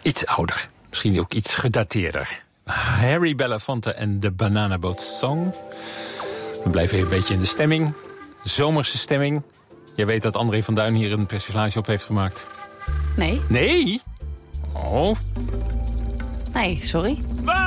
Iets ouder. Misschien ook iets gedateerder. Harry Belafonte en de Banana Boat Song. We blijven even een beetje in de stemming. Zomerse stemming. Je weet dat André van Duin hier een persiflage op heeft gemaakt. Nee. Nee? Oh. Nee, sorry.